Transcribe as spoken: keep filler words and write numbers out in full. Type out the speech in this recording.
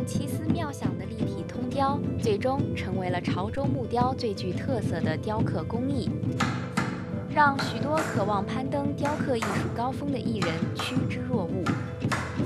奇思妙想的立体通雕，最终成为了潮州木雕最具特色的雕刻工艺，让许多渴望攀登雕刻艺术高峰的艺人趋之若鹜。